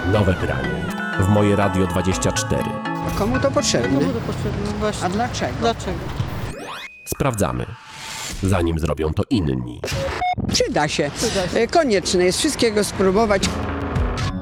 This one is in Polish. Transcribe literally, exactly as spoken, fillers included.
Nowe granie w Moje Radio dwadzieścia cztery. Komu to potrzebne? Komu to potrzebne? Właśnie. A dlaczego? Dlaczego? Sprawdzamy, zanim zrobią to inni. Przyda się. Przyda się. Konieczne jest wszystkiego spróbować.